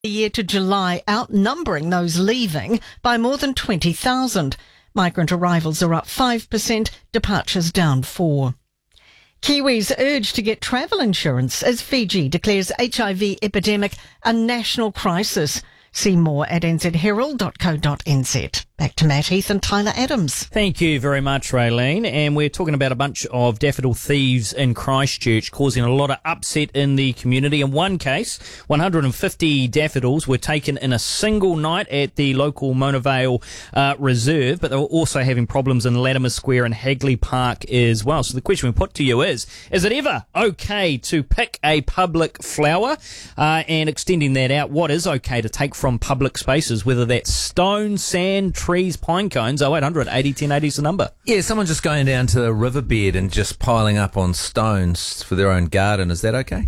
the year to July, outnumbering those leaving by more than 20,000. Migrant arrivals are up 5%, departures down 4%. Kiwis urged to get travel insurance as Fiji declares HIV epidemic a national crisis. See more at nzherald.co.nz. Back to Matt Heath and Tyler Adams. Thank you very much, Raylene. And we're talking about a bunch of daffodil thieves in Christchurch causing a lot of upset in the community. In one case, 150 daffodils were taken in a single night at the local Mona Vale Reserve, but they were also having problems in Latimer Square and Hagley Park as well. So the question we put to you is it ever okay to pick a public flower? And extending that out, what is okay to take from public spaces, whether that's stone, sand, trees, pine cones? 0800 80 10 80 is the number. Yeah, someone just going down to a riverbed and just piling up on stones for their own garden. Is that okay?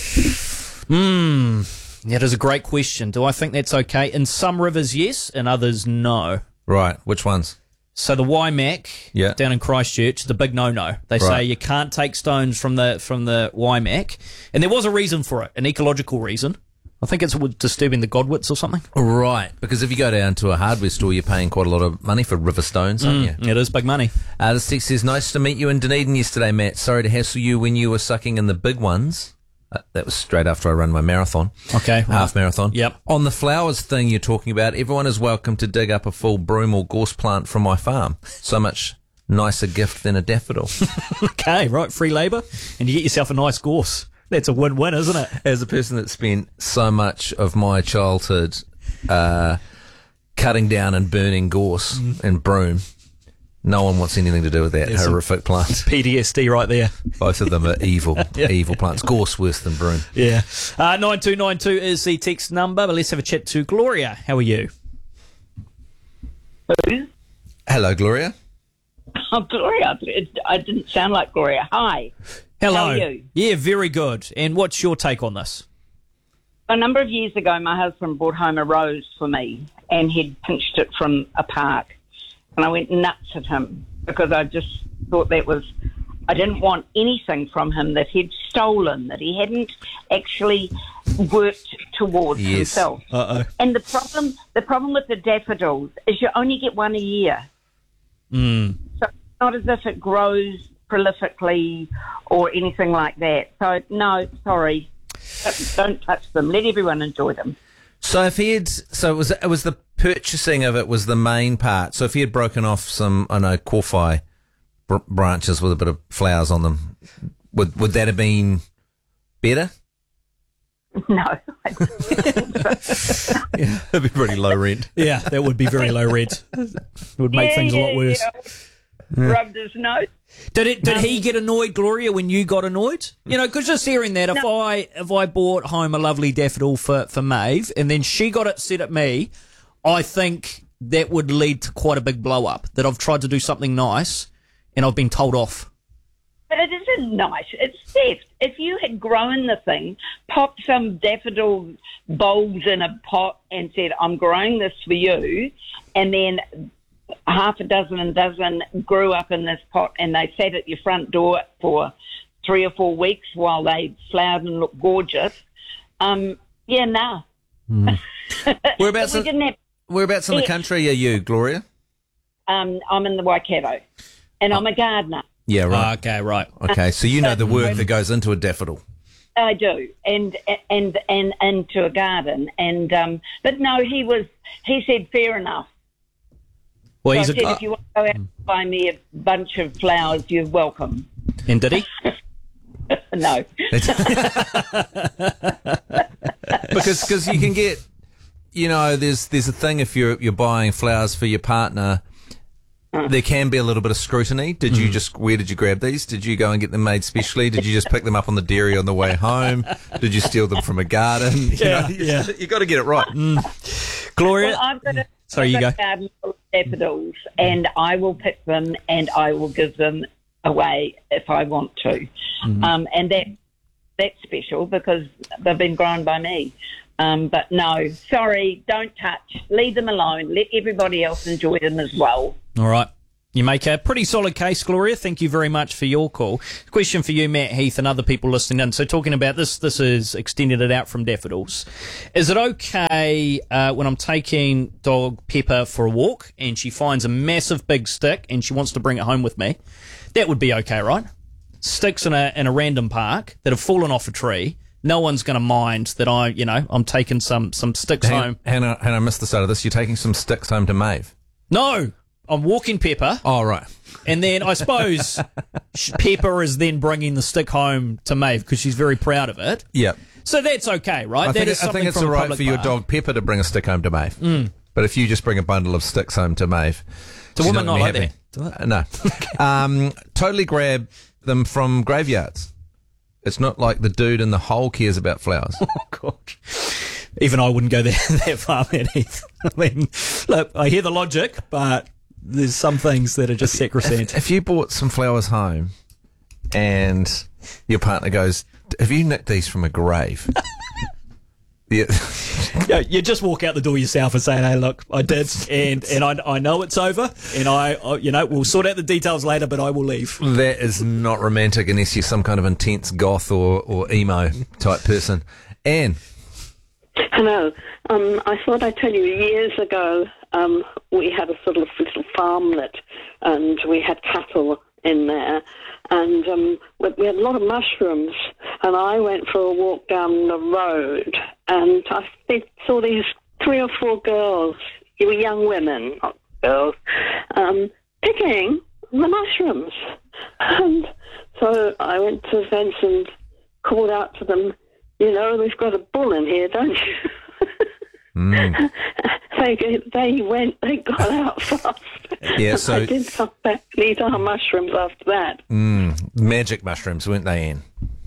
That is a great question. Do I think that's okay? In some rivers, yes. In others, no. Right. Which ones? So the Waimak down in Christchurch, the big no-no. They say you can't take stones from the Waimak. And there was a reason for it, an ecological reason. I think it's disturbing the godwits or something. Right, because if you go down to a hardware store, you're paying quite a lot of money for river stones, aren't you? It is big money. This text says, nice to meet you in Dunedin yesterday, Matt. Sorry to hassle you when you were sucking in the big ones. That was straight after I ran my marathon. Okay. Half marathon. Yep. On the flowers thing you're talking about, everyone is welcome to dig up a full broom or gorse plant from my farm. So much nicer gift than a daffodil. Okay, right, free labour, and you get yourself a nice gorse. That's a win-win, isn't it? As a person that spent so much of my childhood cutting down and burning gorse and broom, no one wants anything to do with that horrific plant. PTSD right there. Both of them are evil, evil plants. Gorse worse than broom. Yeah. 9292 is the text number, but let's have a chat to Gloria. How are you? Hello, Gloria. Oh, Gloria. I didn't sound like Gloria. Hi. Hello. How are you? Yeah, very good. And what's your take on this? A number of years ago, my husband brought home a rose for me, and he'd pinched it from a park. And I went nuts at him because I just thought I didn't want anything from him that he'd stolen, that he hadn't actually worked towards himself. Uh-oh. And the problem with the daffodils is you only get one a year. So it's not as if it grows prolifically or anything like that. So, no, sorry. Don't touch them. Let everyone enjoy them. So if he had, it was the purchasing of it was the main part. So if he had broken off some, Korfai branches with a bit of flowers on them, would that have been better? No. I don't think so. Yeah, that'd be pretty low rent. Yeah, that would be very low rent. It would make things a lot worse. Rubbed his nose. Did he get annoyed, Gloria, when you got annoyed? You know, because just hearing that, if I brought home a lovely daffodil for Maeve and then she got upset at me, I think that would lead to quite a big blow up. That I've tried to do something nice and I've been told off. But it isn't nice. It's theft. If you had grown the thing, popped some daffodil bulbs in a pot and said, I'm growing this for you, and then half a dozen grew up in this pot and they sat at your front door for 3 or 4 weeks while they flowered and looked gorgeous. Nah. Whereabouts in the country are you, Gloria? I'm in the Waikato, and I'm a gardener. Yeah, right. Okay, right. Okay, so you know the work that goes into a daffodil. I do, and into a garden, and but no, he said fair enough. Well, so I said, if you want to go out and buy me a bunch of flowers, you're welcome. And did he? No. Because you can get, there's a thing if you're buying flowers for your partner, there can be a little bit of scrutiny. Where did you grab these? Did you go and get them made specially? Did you just pick them up on the dairy on the way home? Did you steal them from a garden? You got to get it right. Gloria? Well, I've got Sorry, you go. A garden full of daffodils, and I will pick them and I will give them away if I want to. And that's special because they've been grown by me. But no, sorry, don't touch. Leave them alone. Let everybody else enjoy them as well. All right. You make a pretty solid case, Gloria. Thank you very much for your call. Question for you, Matt Heath, and other people listening in. So talking about this is extended it out from daffodils. Is it okay when I'm taking dog Pepper for a walk and she finds a massive big stick and she wants to bring it home with me? That would be okay, right? Sticks in a random park that have fallen off a tree. No one's going to mind that I'm taking some sticks home. Hannah, I missed the start of this. You're taking some sticks home to Maeve? No. I'm walking Pepper. Oh, right. And then I suppose Pepper is then bringing the stick home to Maeve because she's very proud of it. Yeah. So that's okay, right? I think it's all right for your dog Pepper to bring a stick home to Maeve. But if you just bring a bundle of sticks home to Maeve, it's a woman not like that. No. Totally grab them from graveyards. It's not like the dude in the hole cares about flowers. Oh, God. Even I wouldn't go that far, Matt Heath. I mean, look, I hear the logic, but there's some things that are just sacrosanct. If you bought some flowers home and your partner goes, have you nicked these from a grave? Yeah, you just walk out the door yourself and say, hey, look, I did, and I know it's over, and we'll sort out the details later, but I will leave. That is not romantic unless you're some kind of intense goth or emo type person. Anne. Hello. I thought I'd tell you years ago, we had a sort of little farmlet and we had cattle in there and we had a lot of mushrooms and I went for a walk down the road and I saw these 3 or 4 girls, young women, not girls, picking the mushrooms. And so I went to the fence and called out to them, we've got a bull in here, don't you? They got out fast. Yeah, so I did come back and eat our mushrooms after that. Magic mushrooms, weren't they, Anne?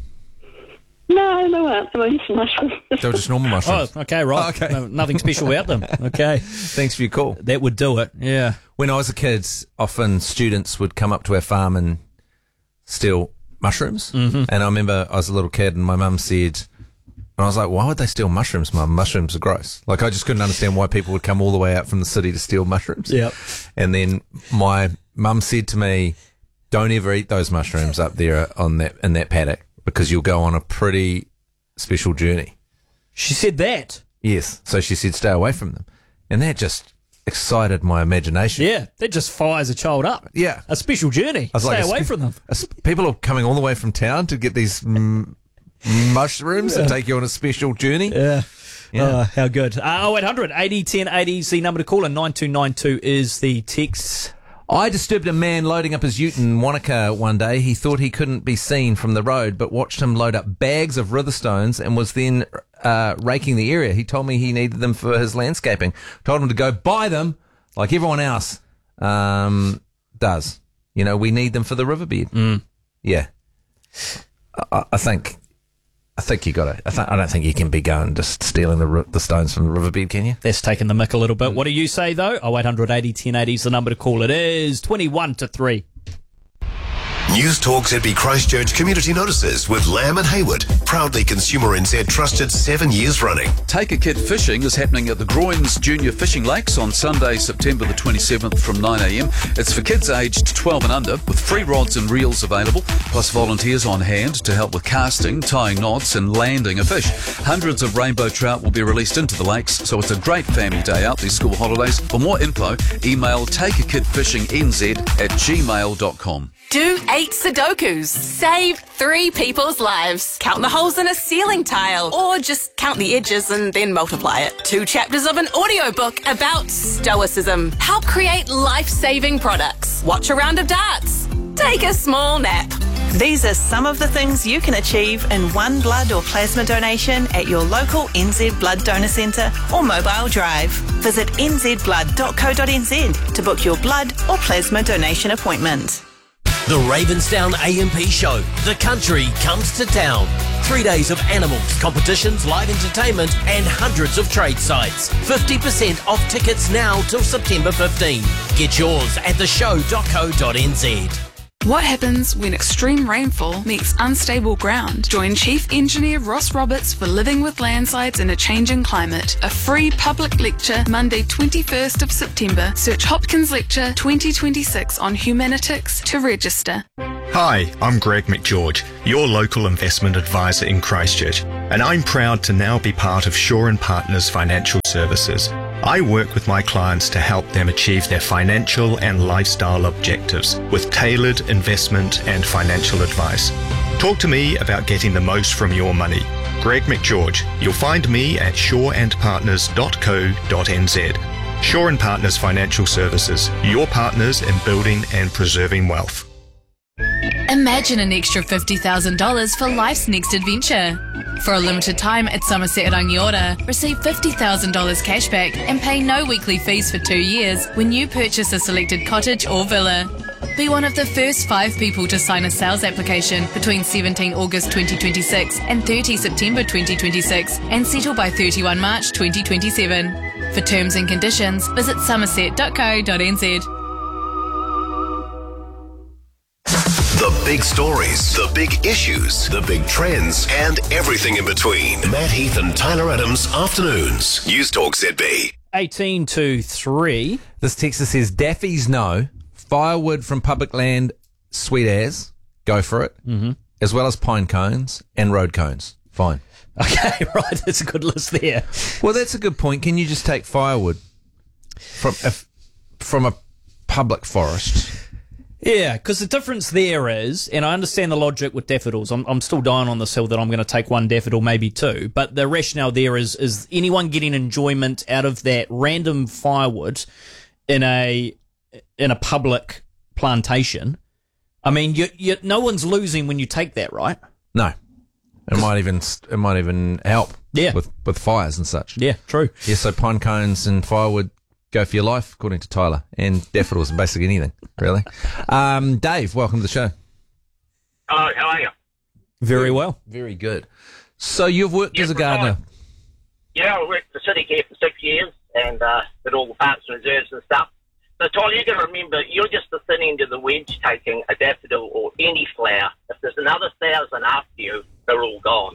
No, they weren't. They were just mushrooms. They were just normal mushrooms. Oh, okay, right. Oh, okay. No, nothing special about them. Okay. Thanks for your call. That would do it, yeah. When I was a kid, often students would come up to our farm and steal mushrooms. Mm-hmm. And I remember I was a little kid and my mum said, and I was like, why would they steal mushrooms, Mum? Mushrooms are gross. Like, I just couldn't understand why people would come all the way out from the city to steal mushrooms. Yep. And then my mum said to me, don't ever eat those mushrooms up there in that paddock because you'll go on a pretty special journey. She said that? Yes. So she said, stay away from them. And that just excited my imagination. Yeah, that just fires a child up. Yeah. A special journey. Stay away from them. People are coming all the way from town to get these mushrooms and take you on a special journey. Yeah. How good. 0800 80 10 80 is the number to call, and 9292 is the text. I disturbed a man loading up his ute in Wanaka one day. He thought he couldn't be seen from the road, but watched him load up bags of Ritherstones and was then raking the area. He told me he needed them for his landscaping. Told him to go buy them like everyone else does. We need them for the riverbed. Yeah. I think you got to. I don't think you can be going just stealing the stones from the riverbed, can you? That's taking the mick a little bit. What do you say though? 0800 80 10 80 is the number to call. It is 21 to 3. News Talk ZB Christchurch Community Notices with Lamb and Hayward. Proudly Consumer NZ trusted 7 years running. Take a Kid Fishing is happening at the Groins Junior Fishing Lakes on Sunday, September the 27th from 9am. It's for kids aged 12 and under with free rods and reels available, plus volunteers on hand to help with casting, tying knots and landing a fish. Hundreds of rainbow trout will be released into the lakes, so it's a great family day out these school holidays. For more info, email takeakidfishingnz@gmail.com. Do 8 Sudokus. Save 3 people's lives. Count the holes in a ceiling tile. Or just count the edges and then multiply it. 2 chapters of an audiobook about stoicism. Help create life-saving products. Watch a round of darts. Take a small nap. These are some of the things you can achieve in one blood or plasma donation at your local NZ Blood Donor Centre or mobile drive. Visit nzblood.co.nz to book your blood or plasma donation appointment. The Ravensdown AMP Show. The country comes to town. 3 days of animals, competitions, live entertainment and hundreds of trade sites. 50% off tickets now till September 15. Get yours at theshow.co.nz. What happens when extreme rainfall meets unstable ground? Join Chief Engineer Ross Roberts for Living with Landslides in a Changing Climate, a free public lecture Monday 21st of September. Search Hopkins Lecture 2026 on Humanitics to register. Hi, I'm Greg McGeorge, your local investment advisor in Christchurch, and I'm proud to now be part of Shaw & Partners Financial Services. I work with my clients to help them achieve their financial and lifestyle objectives with tailored investment and financial advice. Talk to me about getting the most from your money. Greg McGeorge. You'll find me at shawandpartners.co.nz. Shaw & Partners Financial Services, your partners in building and preserving wealth. Imagine an extra $50,000 for life's next adventure. For a limited time at Somerset Rangiora, receive $50,000 cashback and pay no weekly fees for 2 years when you purchase a selected cottage or villa. Be one of the first 5 people to sign a sales application between 17 August 2026 and 30 September 2026 and settle by 31 March 2027. For terms and conditions, visit somerset.co.nz. The big stories, the big issues, the big trends, and everything in between. Matt Heath and Tyler Adams, Afternoons. News Talk ZB. 18 to 3. This texter says, Daffy's no. Firewood from public land, sweet as. Go for it. Mm-hmm. As well as pine cones and road cones. Fine. Okay, right. That's a good list there. Well, that's a good point. Can you just take firewood from a public forest? Yeah, because the difference there is, and I understand the logic with daffodils. I'm still dying on this hill that I'm going to take one daffodil, maybe two. But the rationale there is anyone getting enjoyment out of that random firewood in a public plantation. I mean, no one's losing when you take that, right? No, it might even help. Yeah. with fires and such. Yeah, true. Yeah, so pine cones and firewood. Go for your life, according to Tyler, and daffodils and basically anything, really. Dave, welcome to the show. Hello, how are you? Very well. Very good. So you've worked as a gardener? Yeah, I worked for City Care for 6 years and did all the parks and reserves and stuff. So, Tyler, you've got to remember, you're just the thin end of the wedge taking a daffodil or any flower. If there's another 1,000 after you, they're all gone.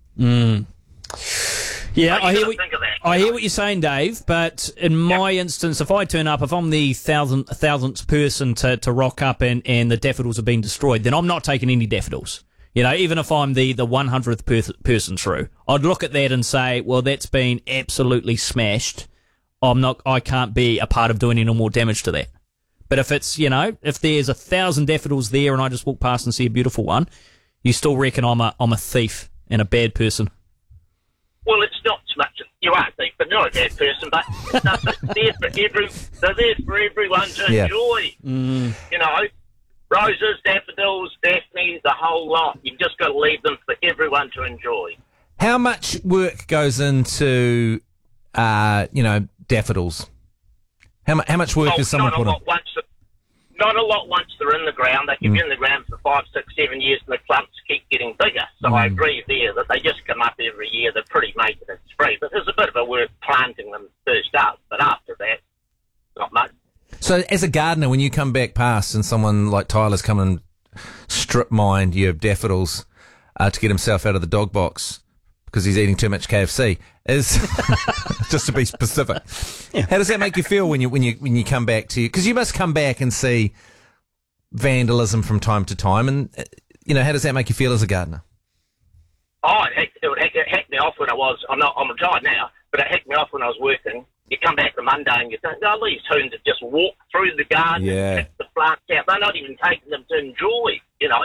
Yeah, so I hear what you're saying, Dave, but in my instance, if I turn up, if I'm the thousandth person to rock up and the daffodils have been destroyed, then I'm not taking any daffodils. You know, even if I'm the 100th person through, I'd look at that and say, well, that's been absolutely smashed. I can't be a part of doing any more damage to that. But if it's, if there's 1,000 daffodils there and I just walk past and see a beautiful one, you still reckon I'm a thief and a bad person. Well, it's not so much. You are a thief, but not a bad person. But they're there for everyone to enjoy. Roses, daffodils, Daphne, the whole lot. You've just got to leave them for everyone to enjoy. How much work goes into, daffodils? How much work is someone put on? Not a lot once they're in the ground. They can be in the ground for 5, 6, 7 years and the clumps keep getting bigger. So I agree there that they just come up every year. They're pretty maintenance-free. But there's a bit of a work planting them first up. But after that, not much. So as a gardener, when you come back past and someone like Tyler's come and strip mined your daffodils to get himself out of the dog box because he's eating too much KFC, is just to be specific. Yeah. How does that make you feel when you come back to you? Because you must come back and see vandalism from time to time, and how does that make you feel as a gardener? Oh, it hacked me off when I'm retired now, but it hacked me off when I was working. You come back on Monday and you think, these hoons have just walked through the garden and picked the plants out. They're not even taking them to enjoy,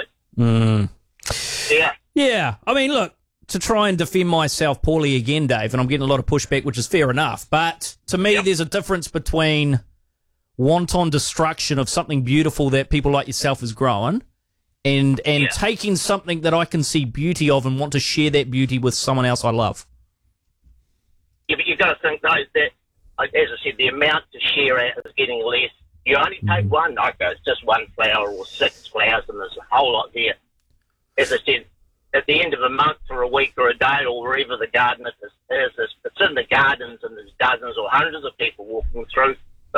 Yeah. Yeah. I mean, look, to try and defend myself poorly again, Dave, and I'm getting a lot of pushback, which is fair enough. But to me, there's a difference between wanton destruction of something beautiful that people like yourself is growing and taking something that I can see beauty of and want to share that beauty with someone else I love. Yeah, but you've got to think, though, that, as I said, the amount to share out is getting less. You only take one, it's just one flower or 6 flowers, and there's a whole lot there. As I said, at the end of a month or a week or a day or wherever the garden is, it's in the gardens and there's dozens or hundreds of people walking through.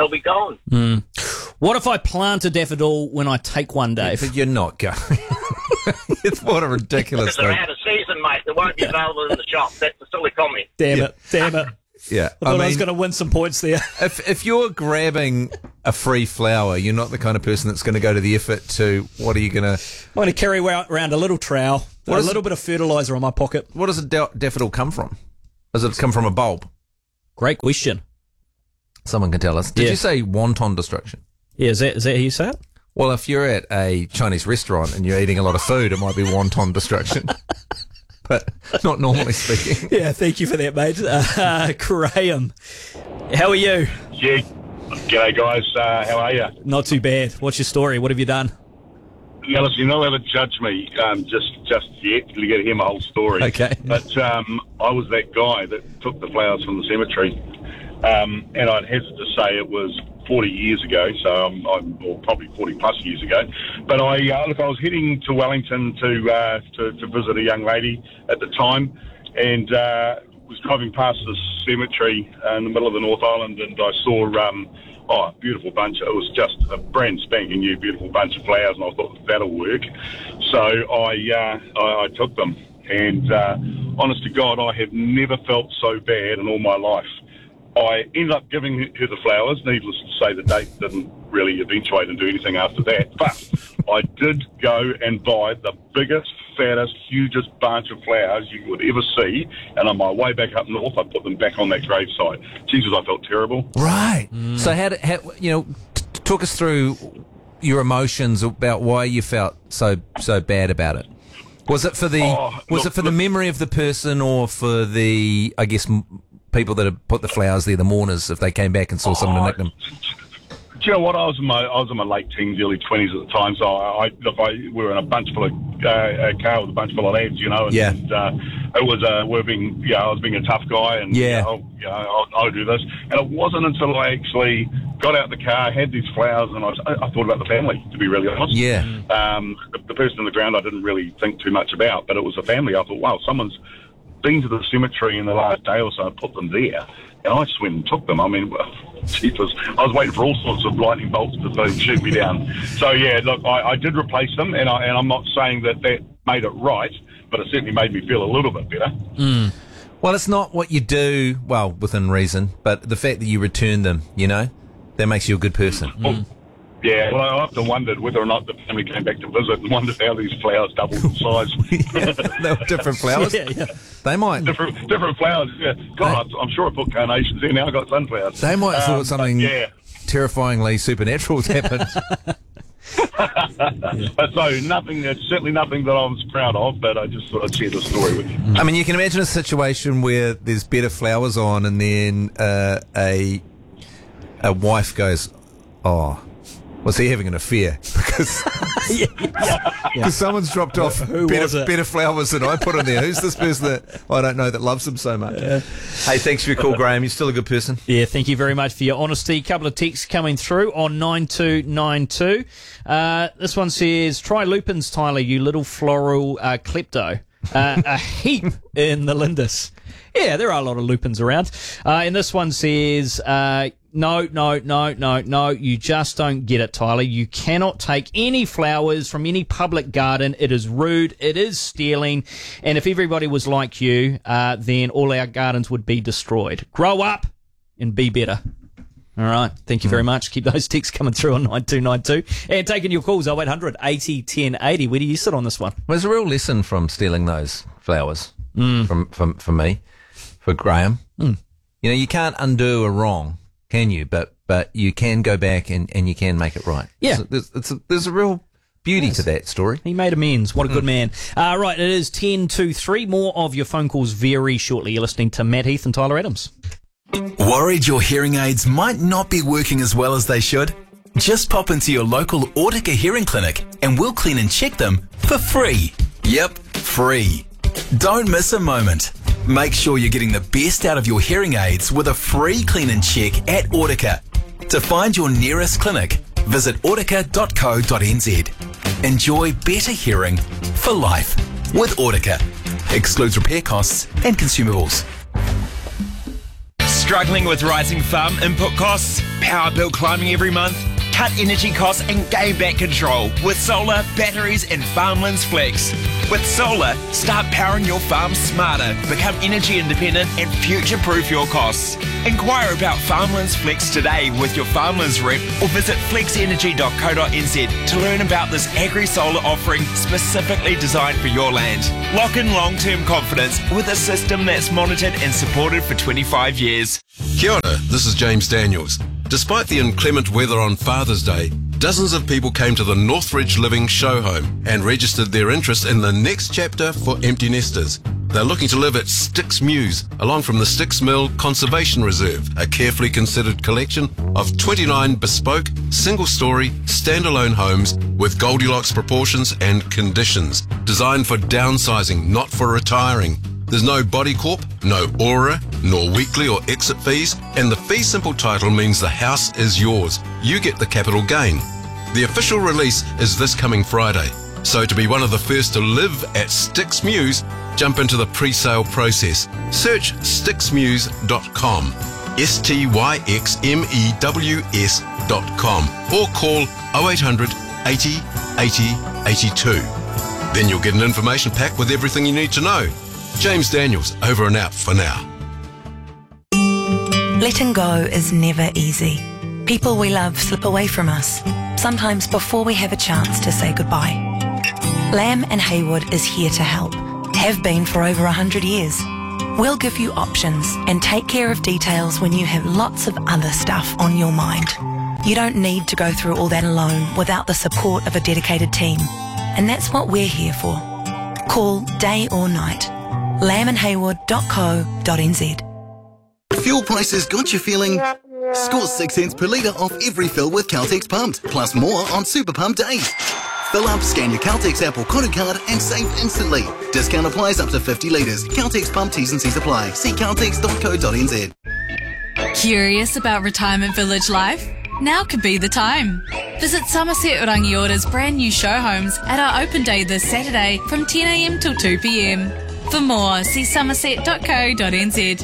they'll be gone. What if I plant a daffodil when I take one, Dave? But you're not going. It's what a ridiculous Because they're thing. out of season, mate. They won't be available in the shop. That's a silly comment. Damn it. Yeah, I thought I was going to win some points there. If you're grabbing a free flower, you're not the kind of person that's going to go to the effort to. What are you going to? I'm going to carry around a little trowel, a little bit of fertiliser in my pocket. What does a daffodil come from? Does it come from a bulb? Great question. Someone can tell us. Did you say wonton destruction? Yeah, is that how you say it? Well, if you're at a Chinese restaurant and you're eating a lot of food, it might be wonton destruction. But not normally speaking. Yeah, thank you for that, mate. Graham, how are you? Yeah, g'day guys. How are you? Not too bad. What's your story? What have you done? Now, listen, you're not allowed to judge me just yet till you get to hear my whole story. Okay. But I was that guy that took the flowers from the cemetery, and I'd hesitate to say it was 40 years ago, so or probably 40 plus years ago. But I was heading to Wellington to visit a young lady at the time, and was driving past this cemetery in the middle of the North Island, and I saw a beautiful bunch. It was just a brand spanking new beautiful bunch of flowers, and I thought that'll work. So I took them, and honest to God, I have never felt so bad in all my life. I ended up giving her the flowers. Needless to say, the date didn't really eventuate and do anything after that. But I did go and buy the biggest, fattest, hugest bunch of flowers you would ever see. And on my way back up north, I put them back on that gravesite. Jesus, I felt terrible. Right. So talk us through your emotions about why you felt so bad about it. Was it for the memory of the person, or for the, I guess, people that had put the flowers there, the mourners, if they came back and saw someone to nick them? Do you know what? I was in my late teens, early 20s at the time, so we were in a bunch full of a car with a bunch full of lads, you know. And, it was I was being a tough guy, and I'll do this. And it wasn't until I actually got out the car, had these flowers, and I thought about the family, to be really honest. Yeah. The person in the ground I didn't really think too much about, but it was the family. I thought, wow, someone's been to the cemetery in the last day or so and put them there, and I just went and took them. I mean, Jesus, I was waiting for all sorts of lightning bolts to shoot me down. So yeah, look, I did replace them, and I'm not saying that made it right, but it certainly made me feel a little bit better. Well, it's not what you do, well, within reason, but the fact that you return them, you know, that makes you a good person. Yeah, well, I often wondered whether or not the family came back to visit and wondered how these flowers doubled in size. They were different flowers. Yeah. They might. Different flowers, yeah. God, I'm sure I put carnations there. Now I've got sunflowers. They might have thought something terrifyingly supernatural has happened. So it's certainly nothing that I was proud of, but I just thought I'd share the story with you. I mean, you can imagine a situation where there's better flowers on, and then a wife goes, "Oh, was he having an affair?" Because someone's dropped off better flowers than I put in there. Who's this person that I don't know that loves them so much? Hey, thanks for your call, Graham. You're still a good person. Yeah, thank you very much for your honesty. Couple of texts coming through on 9292. This one says, try lupins, Tyler, you little floral klepto. A heap in the Lindis. Yeah, there are a lot of lupins around. And this one says, no, you just don't get it, Tyler. You cannot take any flowers from any public garden. It is rude. It is stealing. And if everybody was like you, then all our gardens would be destroyed. Grow up and be better. All right. Thank you very much. Keep those texts coming through on 9292. And taking your calls, 0800 80 1080. Where do you sit on this one? Well, there's a real lesson from stealing those flowers from me, for Graham. You know, you can't undo a wrong, can you? But you can go back and you can make it right. Yeah. So there's a real beauty to that story. He made amends. What a good man. Right, it is 10:03. More of your phone calls very shortly. You're listening to Matt Heath and Tyler Adams. Worried your hearing aids might not be working as well as they should? Just pop into your local Autica hearing clinic and we'll clean and check them for free. Yep, free. Don't miss a moment. Make sure you're getting the best out of your hearing aids with a free clean and check at Autica. To find your nearest clinic, visit autica.co.nz. Enjoy better hearing for life with Autica. Excludes repair costs and consumables. Struggling with rising farm input costs? Power bill climbing every month? Cut energy costs and gain back control with solar, batteries and Farmlands Flex. With solar, start powering your farm smarter, become energy independent and future-proof your costs. Inquire about Farmlands Flex today with your Farmlands rep or visit flexenergy.co.nz to learn about this agri-solar offering specifically designed for your land. Lock in long-term confidence with a system that's monitored and supported for 25 years. Kia ora, this is James Daniels. Despite the inclement weather on Father's Day, dozens of people came to the Northridge Living show home and registered their interest in the next chapter for empty nesters. They're looking to live at Styx Mews, along from the Styx Mill Conservation Reserve, a carefully considered collection of 29 bespoke, single-storey, standalone homes with Goldilocks proportions and conditions, designed for downsizing, not for retiring. There's no body corp, no aura, nor weekly or exit fees, and the fee simple title means the house is yours. You get the capital gain. The official release is this coming Friday. So to be one of the first to live at Styx Mews, jump into the pre-sale process. Search styxmews.com, STYXMEWS.com, or call 0800 80 80 82. Then you'll get an information pack with everything you need to know. James Daniels, over and out for now. Letting go is never easy. People we love slip away from us, sometimes before we have a chance to say goodbye. Lamb and Haywood is here to help, have been for over 100 years. We'll give you options and take care of details when you have lots of other stuff on your mind. You don't need to go through all that alone without the support of a dedicated team, and that's what we're here for. Call day or night. lambandhaywood.co.nz. Fuel prices got you feeling? Score 6 cents per litre off every fill with Caltex Pumped, plus more on Super Pump days. Fill up, scan your Caltex app or Koru card and save instantly. Discount applies up to 50 litres. Caltex Pump T's and C's apply. See caltex.co.nz. Curious about retirement village life? Now could be the time. Visit Somerset Rangiора's brand new show homes at our open day this Saturday from 10 a.m. till 2 p.m. For more, see somerset.co.nz.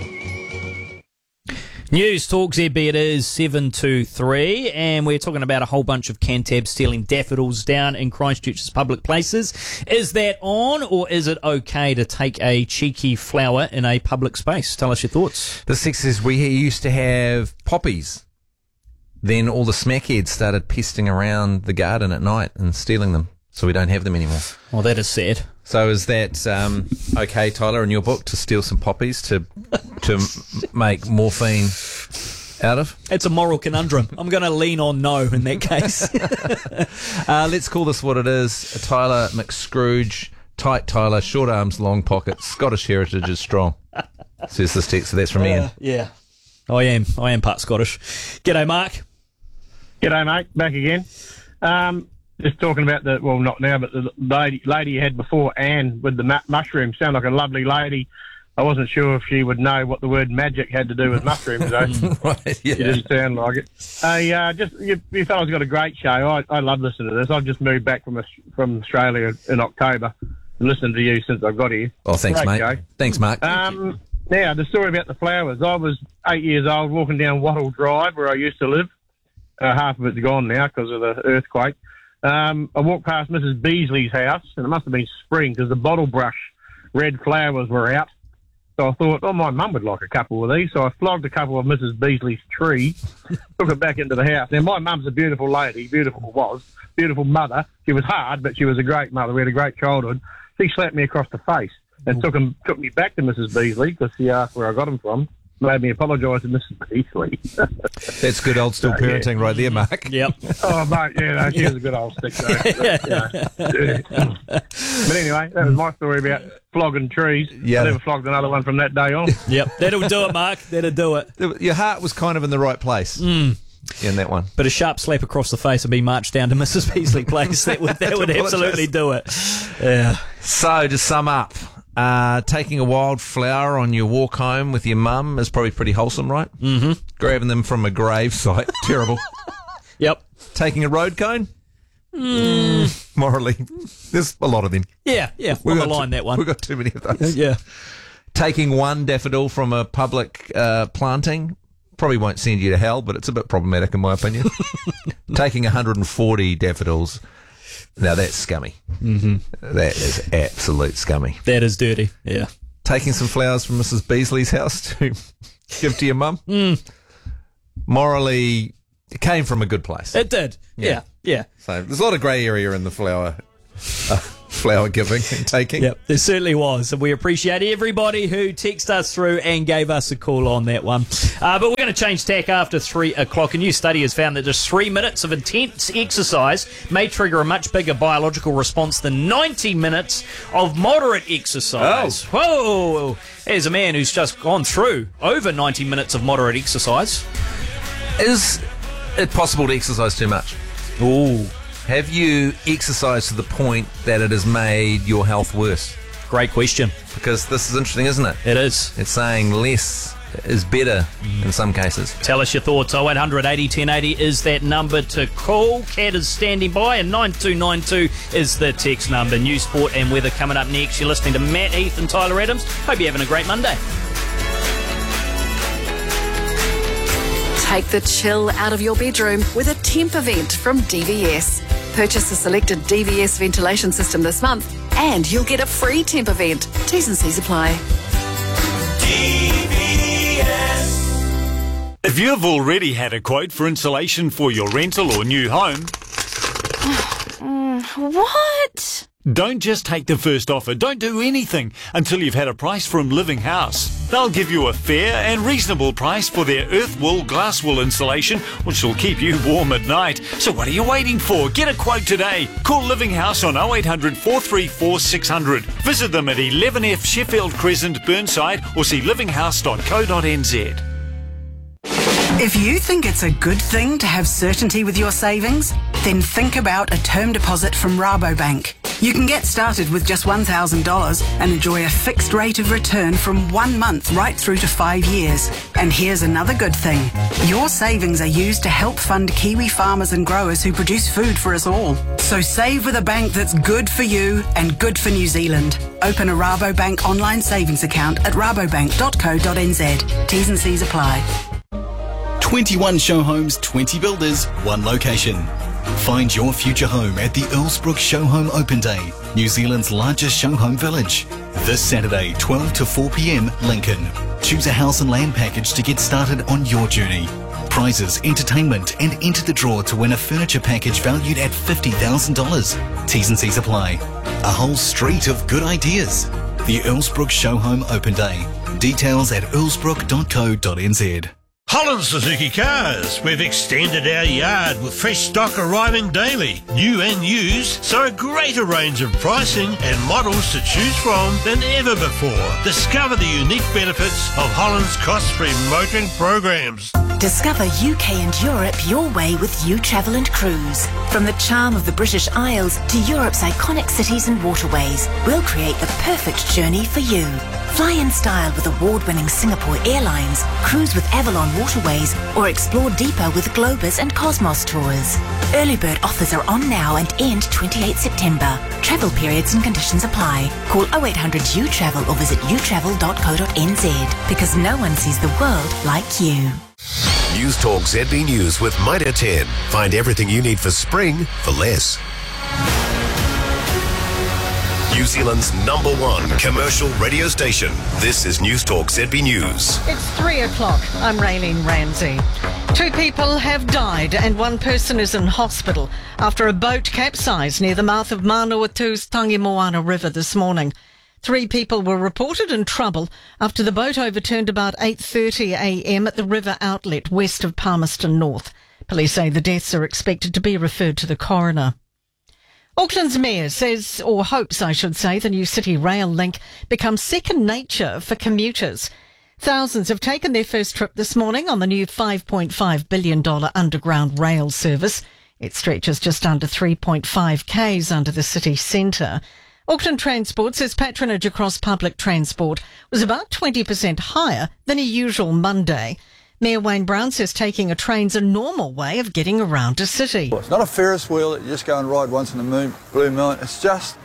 News Talk ZB, it is 7:23, and we're talking about a whole bunch of Cantabs stealing daffodils down in Christchurch's public places. Is that on, or is it okay to take a cheeky flower in a public space? Tell us your thoughts. The six says we used to have poppies. Then all the smackheads started pesting around the garden at night and stealing them, so we don't have them anymore. Well, that is sad. So is that okay, Tyler, in your book, to steal some poppies to make morphine out of? It's a moral conundrum. I'm going to lean on no in that case. Let's call this what it is. Tyler McScrooge, tight Tyler, short arms, long pockets, Scottish heritage is strong. Says this text, so that's from Ian. Yeah. I am part Scottish. G'day, Mark. G'day, mate. Back again. Just talking about not now, but the lady you had before, Anne, with the mushrooms. Sound like a lovely lady. I wasn't sure if she would know what the word magic had to do with mushrooms, though. Right, yeah. It didn't sound like it. You fellas got a great show. I love listening to this. I've just moved back from Australia in October and listened to you since I got here. Oh, thanks, great mate. show. Thanks, Mark. Now, the story about the flowers. I was 8 years old walking down Wattle Drive where I used to live. Half of it's gone now because of the earthquake. I walked past Mrs. Beasley's house, and it must have been spring because the bottle brush red flowers were out. So I thought, my mum would like a couple of these. So I flogged a couple of Mrs. Beasley's tree, took it back into the house. Now, my mum's a beautiful lady, beautiful mother. She was hard, but she was a great mother. We had a great childhood. She slapped me across the face and took me back to Mrs. Beasley because she asked where I got them from. Made me apologise to Mrs. Beasley. That's good old still parenting right there, Mark. Yep. Oh, mate, she was a good old stick, though. But anyway, that was my story about flogging trees. Yeah. I never flogged another one from that day on. Yep, that'll do it, Mark. That'll do it. Your heart was kind of in the right place in that one. But a sharp slap across the face and be marched down to Mrs. Beasley Place, that would absolutely do it. Yeah. So, to sum up, taking a wildflower on your walk home with your mum is probably pretty wholesome, right? Mm-hmm. Grabbing them from a grave site, terrible. Yep. Taking a road cone? Morally, there's a lot of them. Yeah, on the line, that one. We've got too many of those. Yeah. taking one daffodil from a public planting probably won't send you to hell, but it's a bit problematic in my opinion. Taking 140 daffodils, now that's scummy. Mm-hmm. That is absolute scummy. That is dirty, yeah. Taking some flowers from Mrs. Beasley's house to give to your mum, morally, it came from a good place. It did, yeah. So there's a lot of grey area in the flower giving and taking. Yep, there certainly was. And we appreciate everybody who texted us through and gave us a call on that one. But we're going to change tack after 3 o'clock. A new study has found that just 3 minutes of intense exercise may trigger a much bigger biological response than 90 minutes of moderate exercise. Oh. Whoa! There's a man who's just gone through over 90 minutes of moderate exercise. Is it possible to exercise too much? Ooh. Have you exercised to the point that it has made your health worse? Great question. Because this is interesting, isn't it? It is. It's saying less is better in some cases. Tell us your thoughts. 0800 80 1080 is that number to call. Cat is standing by, and 9292 is the text number. News, sport and weather coming up next. You're listening to Matt Heath and Tyler Adams. Hope you're having a great Monday. Take the chill out of your bedroom with a temp event from DVS. Purchase a selected DVS ventilation system this month and you'll get a free temp event. T's and C's apply. DVS. If you've already had a quote for insulation for your rental or new home... What? Don't just take the first offer. Don't do anything until you've had a price from Living House. They'll give you a fair and reasonable price for their earth wool, glass wool insulation, which will keep you warm at night. So what are you waiting for? Get a quote today. Call Living House on 0800 434 600. Visit them at 11F Sheffield Crescent, Burnside, or see livinghouse.co.nz. If you think it's a good thing to have certainty with your savings, then think about a term deposit from Rabobank. You can get started with just $1,000 and enjoy a fixed rate of return from 1 month right through to 5 years. And here's another good thing. Your savings are used to help fund Kiwi farmers and growers who produce food for us all. So save with a bank that's good for you and good for New Zealand. Open a Rabobank online savings account at rabobank.co.nz. T's and C's apply. 21 show homes, 20 builders, one location. Find your future home at the Earlsbrook Show Home Open Day, New Zealand's largest show home village. This Saturday, 12 to 4 p.m, Lincoln. Choose a house and land package to get started on your journey. Prizes, entertainment, and enter the draw to win a furniture package valued at $50,000. T's and C's apply. A whole street of good ideas. The Earlsbrook Show Home Open Day. Details at earlsbrook.co.nz. Holland Suzuki Cars. We've extended our yard with fresh stock arriving daily, new and used, so a greater range of pricing and models to choose from than ever before. Discover the unique benefits of Holland's cost-free motoring programs. Discover UK and Europe your way with You Travel and Cruise. From the charm of the British Isles to Europe's iconic cities and waterways, we'll create the perfect journey for you. Fly in style with award-winning Singapore Airlines, cruise with Avalon Waterways, or explore deeper with Globus and Cosmos Tours. Early bird offers are on now and end 28 September. Travel periods and conditions apply. Call 0800 U-Travel or visit utravel.co.nz, because no one sees the world like you. News Talk ZB News with Mitre 10. Find everything you need for spring for less. New Zealand's #1 commercial radio station. This is News Talk ZB News. It's 3 o'clock. I'm Raylene Ramsey. 2 people have died and 1 person is in hospital after a boat capsized near the mouth of Manawatu's Tangi Moana River this morning. 3 people were reported in trouble after the boat overturned about 8:30 a.m. at the river outlet west of Palmerston North. Police say the deaths are expected to be referred to the coroner. Auckland's mayor says, or hopes I should say, the new City Rail link becomes second nature for commuters. Thousands have taken their first trip this morning on the new $5.5 billion underground rail service. It stretches just under 3.5 k's under the city centre. Auckland Transport says patronage across public transport was about 20% higher than a usual Monday. Mayor Wayne Brown says taking a train's a normal way of getting around a city. It's not a Ferris wheel that you just go and ride once in a blue moon. It's just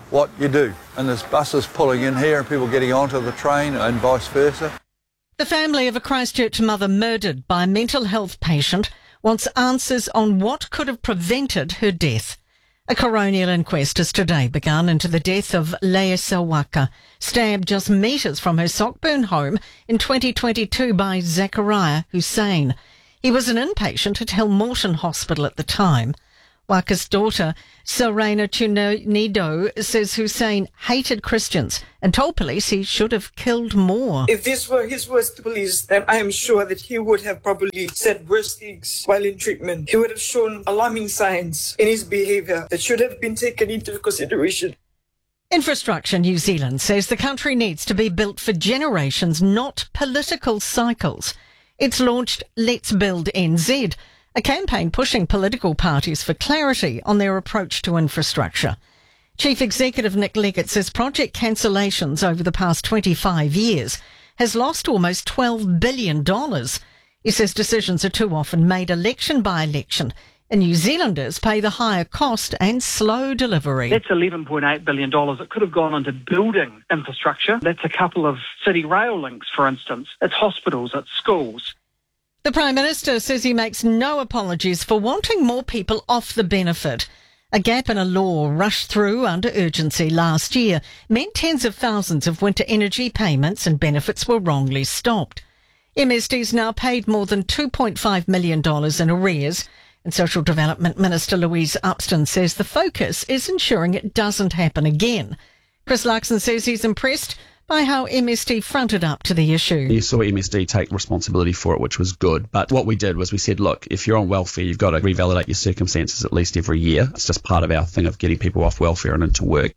what you do. And there's buses pulling in here and people getting onto the train and vice versa. The family of a Christchurch mother murdered by a mental health patient wants answers on what could have prevented her death. A coronial inquest has today begun into the death of Leah Sawaka, stabbed just metres from her Sockburn home in 2022 by Zachariah Hussein. He was an inpatient at Hill Morton Hospital at the time. Waka's daughter, Serena Chunido, says Hussein hated Christians and told police he should have killed more. If this were his words to police, then I am sure that he would have probably said worse things while in treatment. He would have shown alarming signs in his behaviour that should have been taken into consideration. Infrastructure New Zealand says the country needs to be built for generations, not political cycles. It's launched Let's Build NZ, a campaign pushing political parties for clarity on their approach to infrastructure. Chief Executive Nick Leggett says project cancellations over the past 25 years has lost almost $12 billion. He says decisions are too often made election by election, and New Zealanders pay the higher cost and slow delivery. That's $11.8 billion. It could have gone into building infrastructure. That's a couple of city rail links, for instance. It's hospitals, it's schools. The Prime Minister says he makes no apologies for wanting more people off the benefit. A gap in a law rushed through under urgency last year meant tens of thousands of winter energy payments and benefits were wrongly stopped. MSD's now paid more than $2.5 million in arrears, and Social Development Minister Louise Upston says the focus is ensuring it doesn't happen again. Chris Larkson says he's impressed by how MSD fronted up to the issue. You saw MSD take responsibility for it, which was good. But what we did was we said, look, if you're on welfare, you've got to revalidate your circumstances at least every year. It's just part of our thing of getting people off welfare and into work.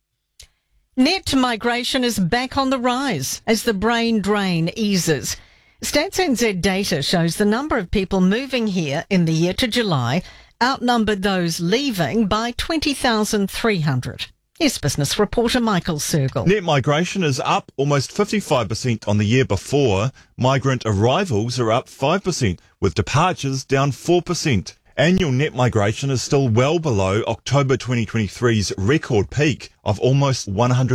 Net migration is back on the rise as the brain drain eases. Stats NZ data shows the number of people moving here in the year to July outnumbered those leaving by 20,300. Here's business reporter Michael Sergel. Net migration is up almost 55% on the year before. Migrant arrivals are up 5%, with departures down 4%. Annual net migration is still well below October 2023's record peak of almost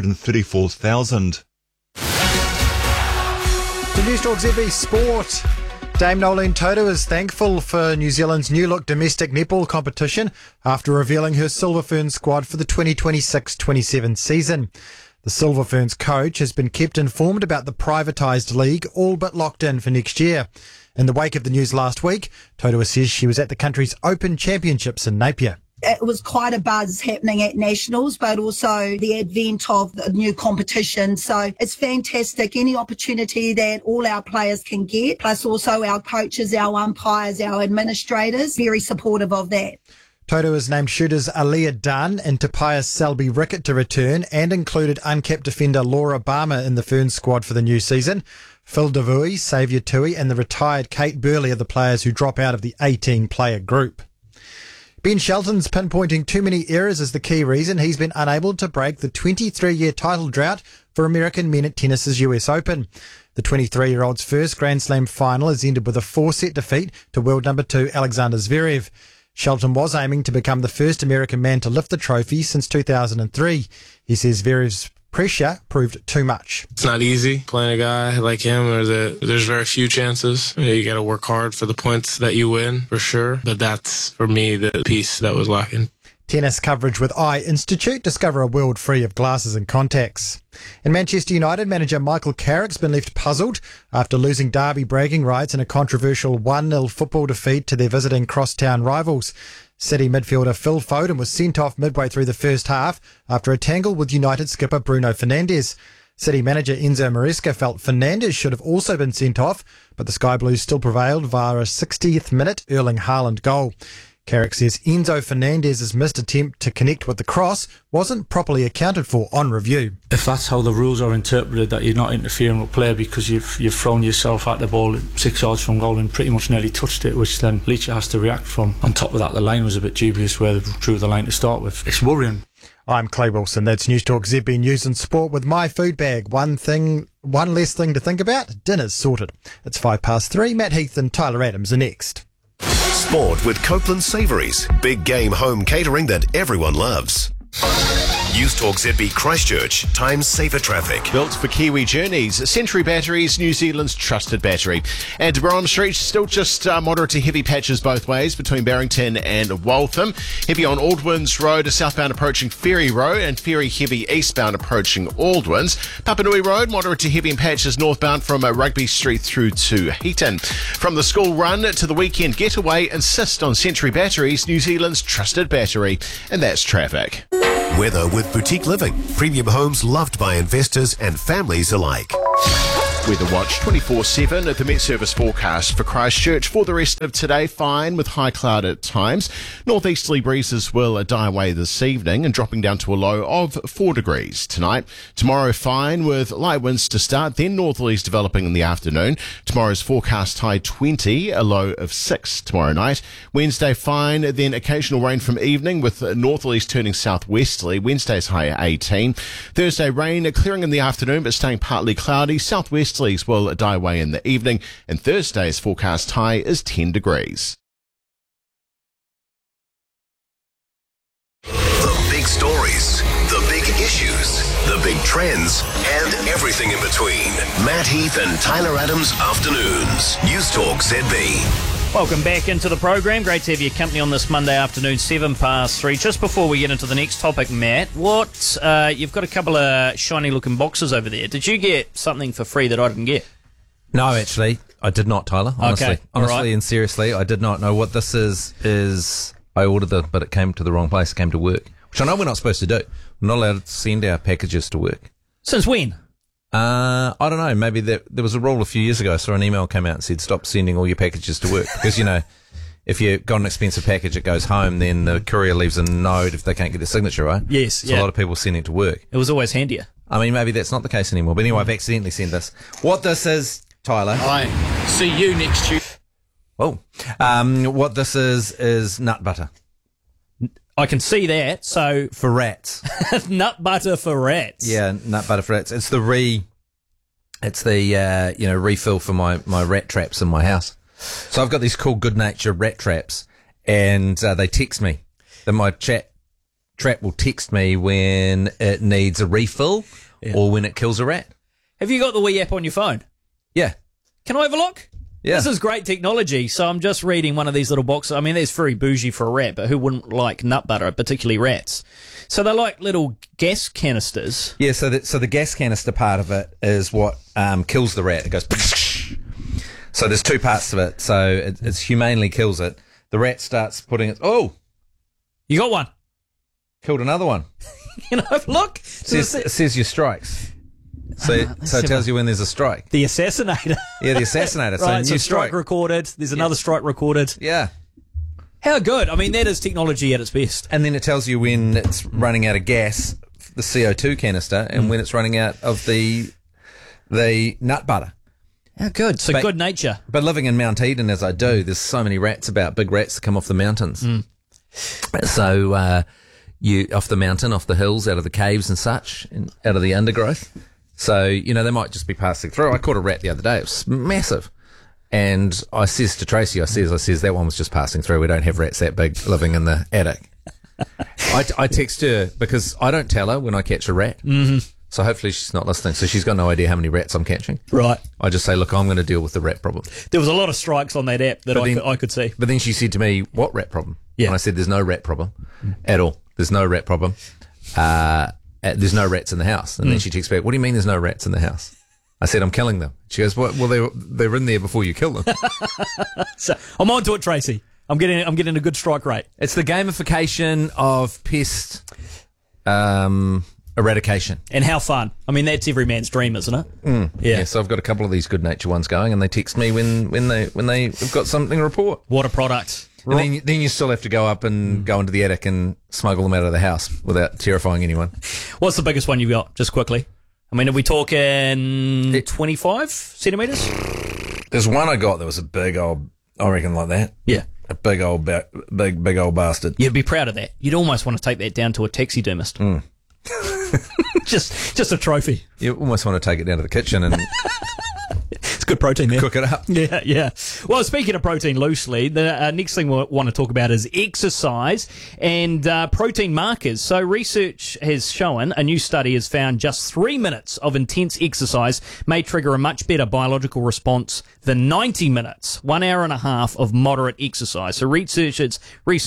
134,000. To News Talk ZB Sport. Dame Nolene Toto is thankful for New Zealand's new-look domestic netball competition after revealing her Silver Ferns squad for the 2026-27 season. The Silver Ferns coach has been kept informed about the privatised league, all but locked in for next year. In the wake of the news last week, Toto says she was at the country's Open Championships in Napier. It was quite a buzz happening at Nationals, but also the advent of the new competition. So it's fantastic. Any opportunity that all our players can get, plus also our coaches, our umpires, our administrators, very supportive of that. Toto has named shooters Aaliyah Dunn and Tobias Selby Rickett to return and included uncapped defender Laura Barmer in the Ferns squad for the new season. Phil Davui, Saviour Tui and the retired Kate Burley are the players who drop out of the 18-player group. Ben Shelton's pinpointing too many errors as the key reason he's been unable to break the 23-year title drought for American men at tennis's US Open. The 23-year-old's first Grand Slam final has ended with a 4-set defeat to world number 2 Alexander Zverev. Shelton was aiming to become the first American man to lift the trophy since 2003. He says Zverev's pressure proved too much. It's not easy playing a guy like him, or there's very few chances. You got to work hard for the points that you win, for sure. But that's, for me, the piece that was lacking. Tennis coverage with Eye Institute. Discover a world free of glasses and contacts. And Manchester United manager Michael Carrick's been left puzzled after losing derby bragging rights in a controversial 1-0 football defeat to their visiting crosstown rivals. City midfielder Phil Foden was sent off midway through the first half after a tangle with United skipper Bruno Fernandes. City manager Enzo Maresca felt Fernandes should have also been sent off, but the Sky Blues still prevailed via a 60th minute Erling Haaland goal. Carrick says Enzo Fernandez's missed attempt to connect with the cross wasn't properly accounted for on review. If that's how the rules are interpreted, that you're not interfering with play because you've thrown yourself at the ball 6 yards from goal and pretty much nearly touched it, which then Leacher has to react from. On top of that, the line was a bit dubious where they drew the line to start with. It's worrying. I'm Clay Wilson. That's News Talk ZB News and Sport with My Food Bag. One less thing to think about. Dinner's sorted. It's 3:05. Matt Heath and Tyler Adams are next. Sport with Copeland Savouries. Big game home catering that everyone loves. News Talk ZB Christchurch. Time saver traffic. Built for Kiwi journeys, Century Batteries, New Zealand's trusted battery. And to Brom Street, still just moderate to heavy patches both ways between Barrington and Waltham. Heavy on Aldwins Road, southbound approaching Ferry Road, and Ferry heavy eastbound approaching Aldwins. Papanui Road, moderate to heavy in patches northbound from Rugby Street through to Heaton. From the school run to the weekend getaway, insist on Century Batteries, New Zealand's trusted battery. And that's traffic. Weather with Boutique Living. Premium homes loved by investors and families alike. Weather Watch 24/7 at the Met Service forecast for Christchurch. For the rest of today, fine with high cloud at times. Northeasterly breezes will die away this evening and dropping down to a low of 4 degrees tonight. Tomorrow, fine with light winds to start, then northerlies developing in the afternoon. Tomorrow's forecast high 20, a low of 6 tomorrow night. Wednesday, fine, then occasional rain from evening with northerlies turning southwesterly. Wednesday's high 18. Thursday, rain clearing in the afternoon but staying partly cloudy. Southwesterlies will die away in the evening, and Thursday's forecast high is 10 degrees. The big stories, the big issues, the big trends, and everything in between. Matt Heath and Tyler Adams Afternoons. News Talk ZB. Welcome back into the program. Great to have your company on this Monday afternoon, 3:07. Just before we get into the next topic, Matt, you've got a couple of shiny looking boxes over there. Did you get something for free that I didn't get? No, actually, I did not, Tyler. Honestly, Okay, honestly and seriously, I did not know what this is. I ordered it, but it came to the wrong place. It came to work, which I know we're not supposed to do. We're not allowed to send our packages to work. Since when? I don't know. Maybe there was a rule a few years ago. I saw an email came out and said stop sending all your packages to work because, if you've got an expensive package, it goes home, then the courier leaves a note if they can't get a signature, right? Yes, so a lot of people send it to work. It was always handier. I mean, maybe that's not the case anymore. But anyway, I've accidentally sent this. What this is, Tyler. I see you next Tuesday. Oh. What this is nut butter. I can see that. So for rats, nut butter for rats. Yeah, nut butter for rats. It's the refill for my rat traps in my house. So I've got these cool Good Nature rat traps, and they text me. Then my trap will text me when it needs a refill or when it kills a rat. Have you got the Wii app on your phone? Yeah. Can I have a look? Yeah. This is great technology. So I'm just reading one of these little boxes. I mean, that's very bougie for a rat, but who wouldn't like nut butter, particularly rats? So they're like little gas canisters. Yeah, so the gas canister part of it is what kills the rat. It goes... So there's two parts to it. So it humanely kills it. The rat starts putting it... Oh! You got one. Killed another one. Look. It says your strikes. So it tells you when there's a strike. The assassinator. Yeah, the assassinator. Right, so new strike recorded. There's another strike recorded. Yeah. How good. I mean, that is technology at its best. And then it tells you when it's running out of gas, the CO2 canister, and when it's running out of the nut butter. How good. So Good Nature. But living in Mount Eden, as I do, there's so many rats about, big rats that come off the mountains. So you off the mountain, off the hills, out of the caves and such, and out of the undergrowth. So, they might just be passing through. I caught a rat the other day. It was massive. And I says to Tracy, I says, that one was just passing through. We don't have rats that big living in the attic. I text her because I don't tell her when I catch a rat. Mm-hmm. So hopefully she's not listening. So she's got no idea how many rats I'm catching. Right. I just say, look, I'm going to deal with the rat problem. There was a lot of strikes on that app that I could see. But then she said to me, what rat problem? Yeah. And I said, there's no rat problem at all. There's no rat problem. There's no rats in the house. And then she texts back, what do you mean there's no rats in the house? I said, I'm killing them. She goes, well, they're in there before you kill them. So I'm on to it, Tracy. I'm getting a good strike rate. It's the gamification of pest eradication. And how fun. I mean, that's every man's dream, isn't it? Yeah. So I've got a couple of these Good Nature ones going, and they text me when they've got something to report. What a product. And then you still have to go up and go into the attic and smuggle them out of the house without terrifying anyone. What's the biggest one you've got, just quickly? I mean, are we talking 25 centimetres? There's one I got that was a big old, I reckon, like that. Yeah. A big old bastard. You'd be proud of that. You'd almost want to take that down to a taxidermist. just a trophy. You almost want to take it down to the kitchen and... It's good of protein there. Cook it up. Yeah. Well, speaking of protein loosely, the next thing we want to talk about is exercise and protein markers. So research has shown, a new study has found just 3 minutes of intense exercise may trigger a much better biological response than 90 minutes, 1 hour and a half of moderate exercise. So researchers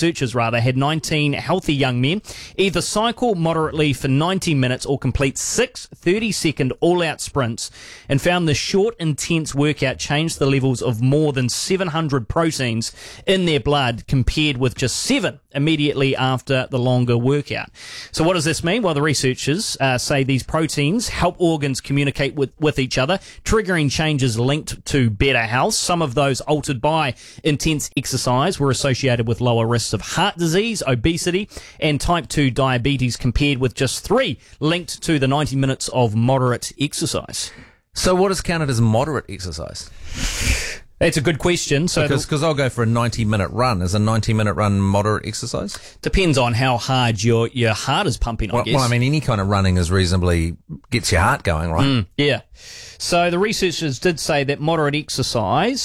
had 19 healthy young men either cycle moderately for 90 minutes or complete 6 30-second all-out sprints, and found the short, intense workout changed the levels of more than 700 proteins in their blood compared with just 7 immediately after the longer workout. So what does this mean? Well, the researchers say these proteins help organs communicate with each other, triggering changes linked to better health. Some of those altered by intense exercise were associated with lower risks of heart disease, obesity, and type 2 diabetes compared with just 3 linked to the 90 minutes of moderate exercise. So what is counted as moderate exercise? That's a good question. So because I'll go for a 90-minute run. Is a 90-minute run moderate exercise? Depends on how hard your heart is pumping, I guess. Well, I mean, any kind of running is reasonably gets your heart going, right? Yeah. So the researchers did say that moderate exercise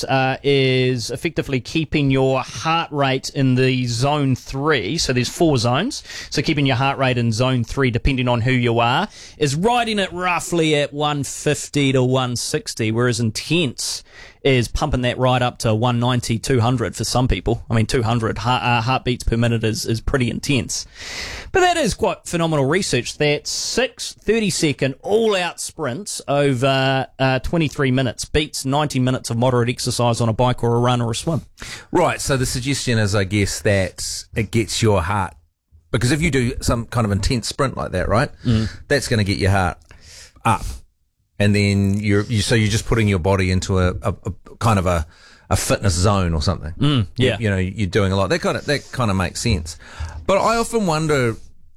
is effectively keeping your heart rate in the zone 3. So there's 4 zones. So keeping your heart rate in zone 3, depending on who you are, is riding it roughly at 150 to 160, whereas intense is pumping that right up to 190, 200 for some people. I mean, 200 heartbeats per minute is pretty intense. But that is quite phenomenal research. That 6 30-second all-out sprints over 23 minutes beats 90 minutes of moderate exercise on a bike or a run or a swim. Right, so the suggestion is, I guess, that it gets your heart, because if you do some kind of intense sprint like that, right, that's going to get your heart up. And then you're just putting your body into a kind of a fitness zone or something. Yeah. You're doing a lot. That kind of makes sense. But I often wonder,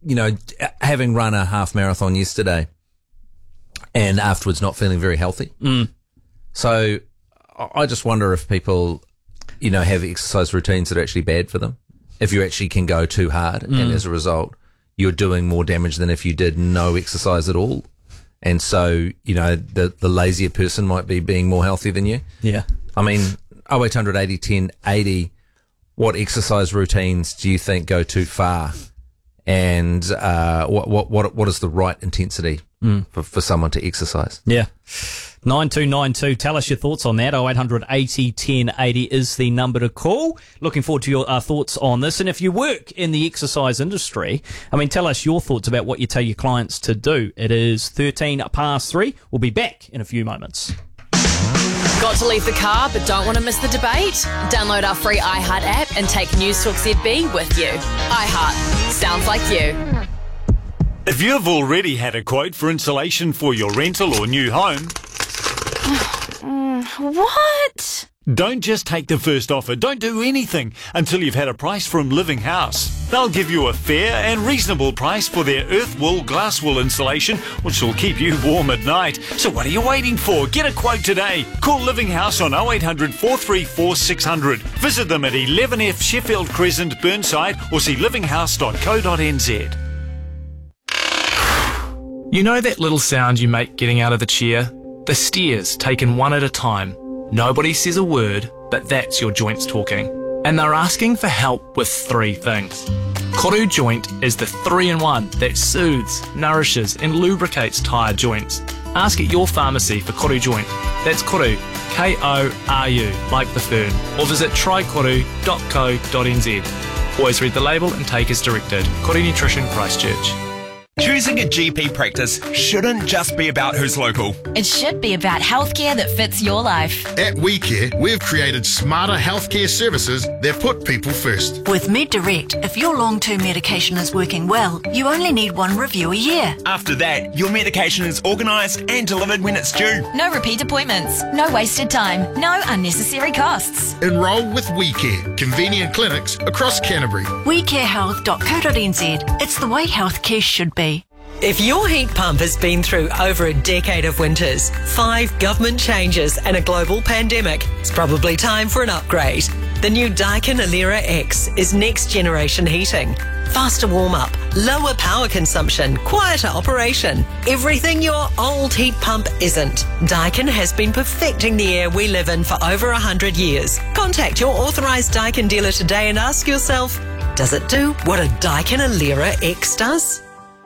having run a half marathon yesterday and afterwards not feeling very healthy. So I just wonder if people, have exercise routines that are actually bad for them. If you actually can go too hard and as a result, you're doing more damage than if you did no exercise at all. And so, the lazier person might be being more healthy than you. Yeah. I mean, 0800 80 10 80, what exercise routines do you think go too far? And what is the right intensity for someone to exercise? Yeah. 9292, tell us your thoughts on that. 0800 80 10 80 is the number to call. Looking forward to your thoughts on this. And if you work in the exercise industry, tell us your thoughts about what you tell your clients to do. It is 3:13. We'll be back in a few moments. Got to leave the car but don't want to miss the debate? Download our free iHeart app and take News Talk ZB with you. iHeart. Sounds like you. If you've already had a quote for insulation for your rental or new home... What? Don't just take the first offer. Don't do anything until you've had a price from Living House. They'll give you a fair and reasonable price for their earth wool, glass wool insulation, which will keep you warm at night. So what are you waiting for? Get a quote today. Call Living House on 0800 434 600. Visit them at 11F Sheffield Crescent, Burnside, or see livinghouse.co.nz. You know that little sound you make getting out of the chair? The steers taken one at a time. Nobody says a word, but that's your joints talking. And they're asking for help with 3 things. Koru Joint is the 3-in-1 that soothes, nourishes and lubricates tired joints. Ask at your pharmacy for Koru Joint. That's Koru, K-O-R-U, like the fern. Or visit trykoru.co.nz. Always read the label and take as directed. Koru Nutrition, Christchurch. Choosing a GP practice shouldn't just be about who's local. It should be about healthcare that fits your life. At WeCare, we've created smarter healthcare services that put people first. With MedDirect, if your long-term medication is working well, you only need 1 review a year. After that, your medication is organised and delivered when it's due. No repeat appointments, no wasted time, no unnecessary costs. Enrol with WeCare, convenient clinics across Canterbury. WeCareHealth.co.nz. It's the way healthcare should be. If your heat pump has been through over a decade of winters, 5 government changes and a global pandemic, it's probably time for an upgrade. The new Daikin Alera X is next generation heating. faster warm-up, lower power consumption, quieter operation. Everything your old heat pump isn't. Daikin has been perfecting the air we live in for over 100 years. Contact your authorised Daikin dealer today and ask yourself, does it do what a Daikin Alera X does?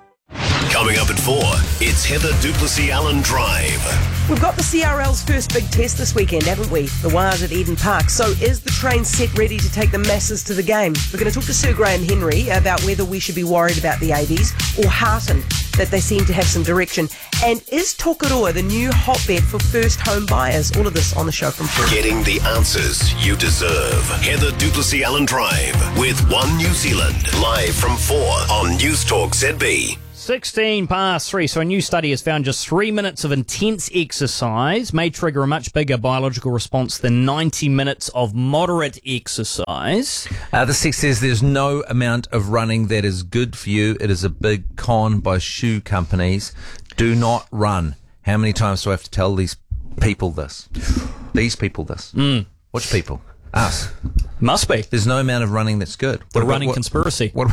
Coming up at 4, it's Heather Duplessis-Allen Drive. We've got the CRL's first big test this weekend, haven't we? The Wires at Eden Park. So is the train set ready to take the masses to the game? We're going to talk to Sir Graham Henry about whether we should be worried about the ABs or heartened that they seem to have some direction. And is Tokoroa the new hotbed for first home buyers? All of this on the show from 4. Getting the answers you deserve. Heather Duplessis-Allen Drive with One New Zealand. Live from 4 on News Talk ZB. 16 past 3. So a new study has found just 3 minutes of intense exercise may trigger a much bigger biological response than 90 minutes of moderate exercise. The six says there's no amount of running that is good for you. It is a big con by shoe companies. Do not run. How many times do I have to tell these people this? These people this? Which people? Us. Must be. There's no amount of running that's good. The running conspiracy. What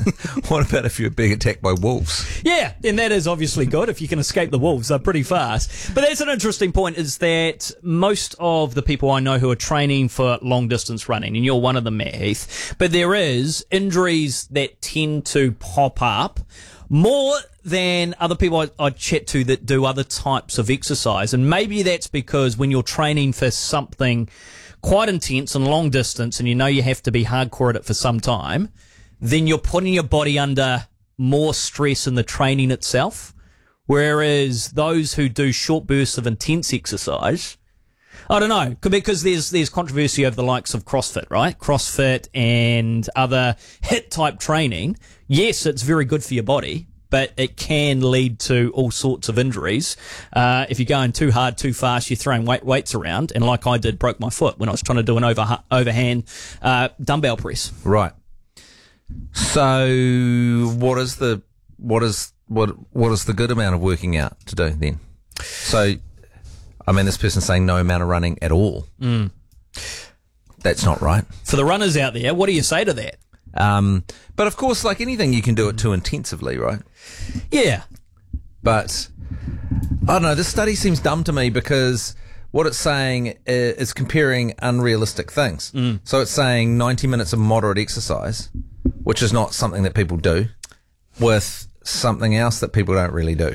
about if you're being attacked by wolves? Yeah, then that is obviously good if you can escape the wolves. They're pretty fast. But that's an interesting point, is that most of the people I know who are training for long distance running, and you're one of them, Matt Heath, but there is injuries that tend to pop up more than other people I chat to that do other types of exercise. And maybe that's because when you're training for something quite intense and long distance, and you know you have to be hardcore at it for some time, then you're putting your body under more stress in the training itself. Whereas those who do short bursts of intense exercise, I don't know, because there's controversy over the likes of CrossFit, right? CrossFit and other HIIT type training. Yes, it's very good for your body, but it can lead to all sorts of injuries. If you're going too hard, too fast, you're throwing weights around, and like I did, broke my foot when I was trying to do an overhand dumbbell press. Right. So what is the good amount of working out to do then? So, I mean, this person's saying no amount of running at all. That's not right. For the runners out there, what do you say to that? But of course, like anything, you can do it too intensively, right? Yeah. But I don't know, this study seems dumb to me because what it's saying is comparing unrealistic things. So it's saying 90 minutes of moderate exercise, which is not something that people do, with something else that people don't really do.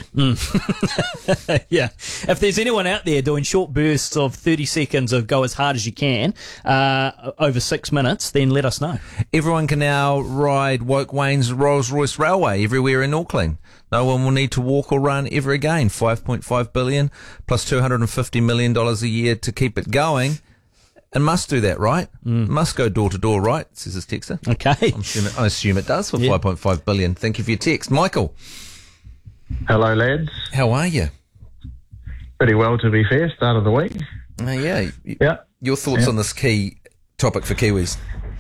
Yeah. If there's anyone out there doing short bursts of 30 seconds of go as hard as you can over 6 minutes, then let us know. Everyone can now ride Woke Wayne's Rolls-Royce Railway everywhere in Auckland. No one will need to walk or run ever again. $5.5 billion plus $250 million a year to keep it going. And must do that, right? Must go door to door, right? Says this texter. Okay. I assume it does for $5.5 billion. Thank you for your text. Michael. Hello, lads. How are you? Pretty well, to be fair. Start of the week. Yeah. Your thoughts on this key topic for Kiwis?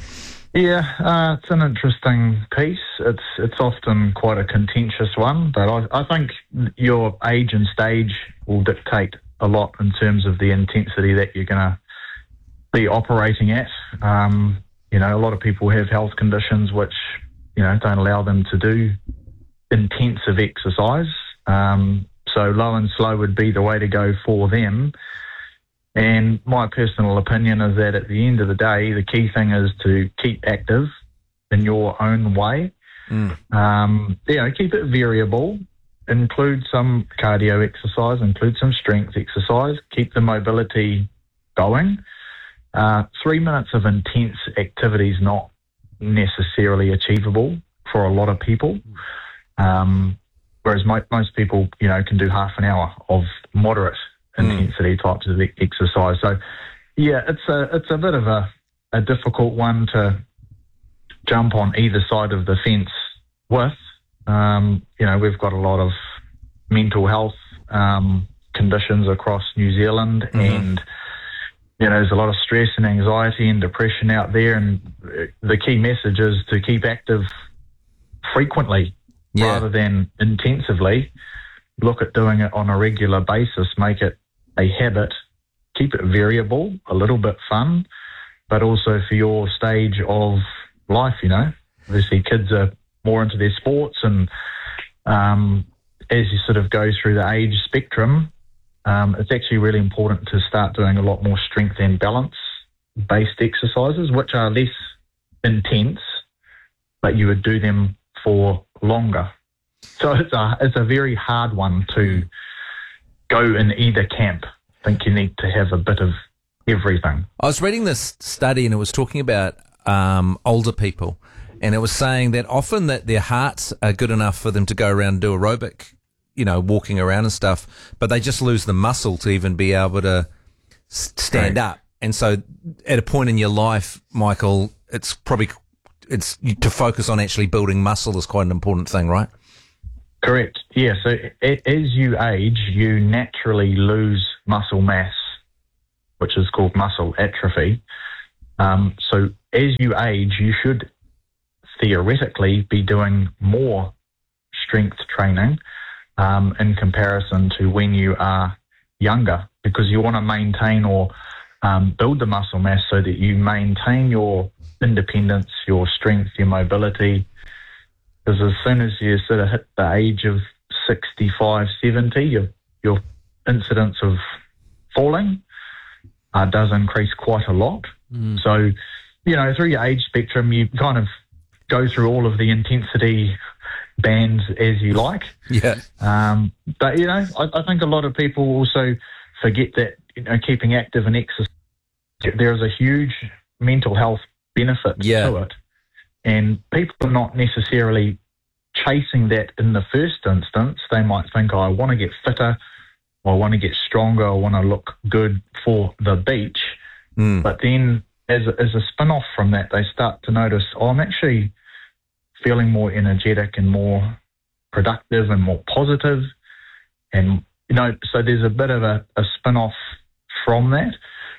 Yeah, it's an interesting piece. It's often quite a contentious one, but I think your age and stage will dictate a lot in terms of the intensity that you're going to be operating at. A lot of people have health conditions which, don't allow them to do intensive exercise. So low and slow would be the way to go for them. And my personal opinion is that at the end of the day, the key thing is to keep active in your own way. Keep it variable, include some cardio exercise, include some strength exercise, keep the mobility going. 3 minutes of intense activity is not necessarily achievable for a lot of people, whereas most people, can do half an hour of moderate intensity types of exercise. So, yeah, it's a bit of a difficult one to jump on either side of the fence with. We've got a lot of mental health conditions across New Zealand, and there's a lot of stress and anxiety and depression out there, and the key message is to keep active frequently rather than intensively. Look at doing it on a regular basis, make it a habit, keep it variable, a little bit fun, but also for your stage of life, Obviously kids are more into their sports, and as you sort of go through the age spectrum, it's actually really important to start doing a lot more strength and balance-based exercises, which are less intense, but you would do them for longer. So it's a very hard one to go in either camp. I think you need to have a bit of everything. I was reading this study and it was talking about older people, and it was saying that often that their hearts are good enough for them to go around and do aerobic, walking around and stuff, but they just lose the muscle to even be able to stand up. And so at a point in your life, Michael, it's to focus on actually building muscle is quite an important thing, right? Correct. Yeah. So as you age, you naturally lose muscle mass, which is called muscle atrophy. So as you age, you should theoretically be doing more strength training in comparison to when you are younger, because you want to maintain or build the muscle mass so that you maintain your independence, your strength, your mobility. Because as soon as you sort of hit the age of 65, 70, your incidence of falling does increase quite a lot. So, through your age spectrum, you kind of go through all of the intensity bands as you like. Yeah. But, I think a lot of people also forget that, keeping active and exercise, there is a huge mental health benefit to it. And people are not necessarily chasing that in the first instance. They might think, I want to get fitter, or I want to get stronger, I want to look good for the beach. But then as a spin-off from that, they start to notice, I'm actually feeling more energetic and more productive and more positive. And, so there's a bit of a spin-off from that.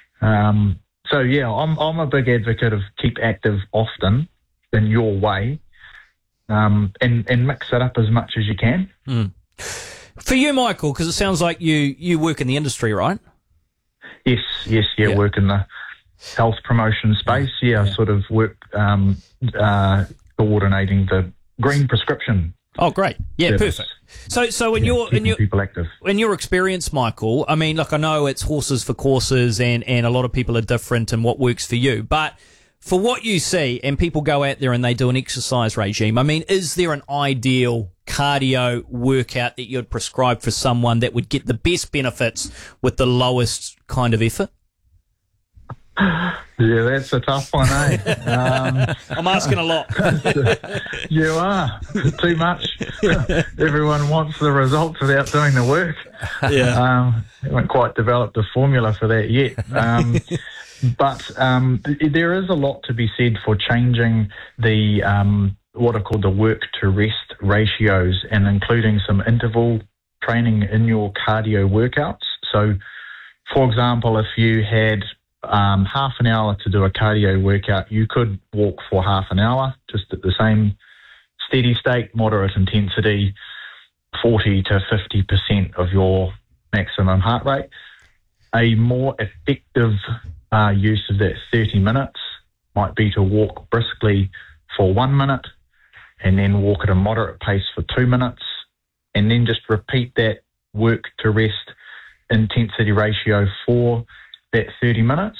So, yeah, I'm a big advocate of keep active often in your way, and mix it up as much as you can. For you, Michael, because it sounds like you work in the industry, right? Yes, work in the health promotion space. I sort of work coordinating the green prescription. Oh, great. Yeah, service. perfect. So in your people active. In your experience, Michael, I mean, look, I know it's horses for courses, and a lot of people are different in what works for you, but for what you see, and people go out there and they do an exercise regime, I mean, is there an ideal cardio workout that you'd prescribe for someone that would get the best benefits with the lowest kind of effort? Yeah, that's a tough one, eh? I'm asking a lot. You are. Too much. Everyone wants the results without doing the work. Yeah. Haven't quite developed a formula for that yet. But there is a lot to be said for changing the what are called the work-to-rest ratios, and including some interval training in your cardio workouts. So, for example, if you had half an hour to do a cardio workout, you could walk for half an hour, just at the same steady state, moderate intensity, 40 to 50% of your maximum heart rate. A more effective use of that 30 minutes might be to walk briskly for 1 minute, and then walk at a moderate pace for 2 minutes, and then just repeat that work to rest intensity ratio for that 30 minutes.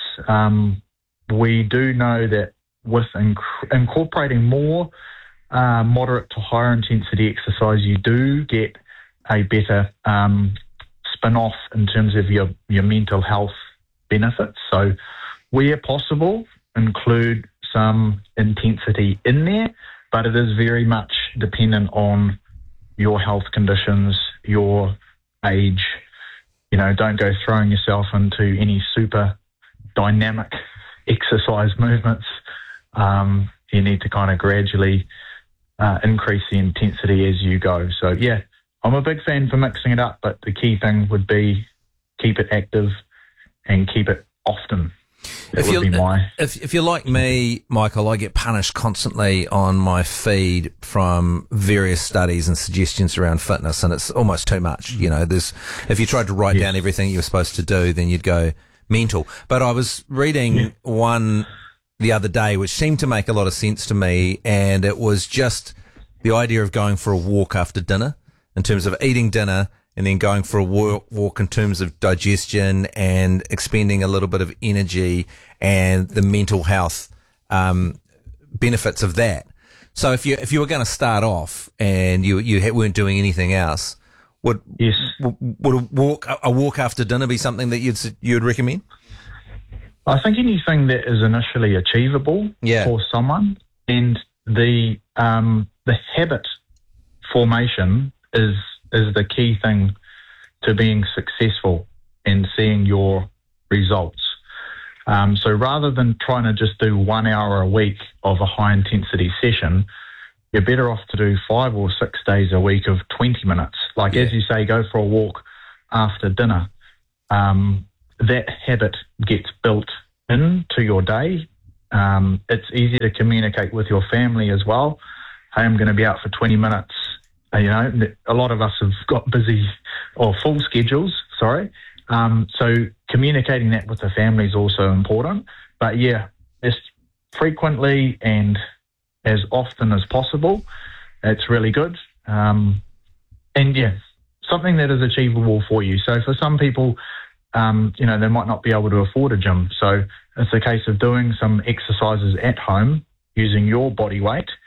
We do know that with incorporating more moderate to higher intensity exercise, you do get a better spin-off in terms of your mental health benefits. So where possible, include some intensity in there, but it is very much dependent on your health conditions, your age. Don't go throwing yourself into any super dynamic exercise movements. You need to kind of gradually increase the intensity as you go. So, yeah, I'm a big fan for mixing it up, but the key thing would be keep it active and keep it often. If you're like me, Michael, I get punished constantly on my feed from various studies and suggestions around fitness, and it's almost too much. If you tried to write down everything you were supposed to do, then you'd go mental. But I was reading one the other day which seemed to make a lot of sense to me, and it was just the idea of going for a walk after dinner, in terms of eating dinner and then going for a walk in terms of digestion and expending a little bit of energy and the mental health benefits of that. So if you were going to start off and you weren't doing anything else, would a walk after dinner be something that you'd recommend? I think anything that is initially achievable for someone, and the habit formation is the key thing to being successful and seeing your results. So rather than trying to just do 1 hour a week of a high intensity session, you're better off to do 5 or 6 days a week of 20 minutes. As you say, go for a walk after dinner. That habit gets built into your day. It's easier to communicate with your family as well. Hey, I'm going to be out for 20 minutes. A lot of us have got busy or full schedules, so communicating that with the family is also important. But just frequently and as often as possible, it's really good. Something that is achievable for you. So for some people, they might not be able to afford a gym. So it's a case of doing some exercises at home using your body weight